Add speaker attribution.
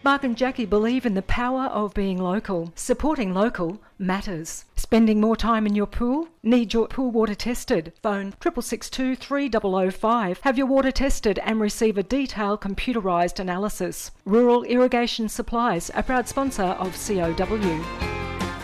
Speaker 1: Mark and Jackie believe in the power of being local. Supporting local matters. Spending more time in your pool? Need your pool water tested? Phone 6662 3005. Have your water tested and receive a detailed computerised analysis. Rural Irrigation Supplies, a proud sponsor of COW.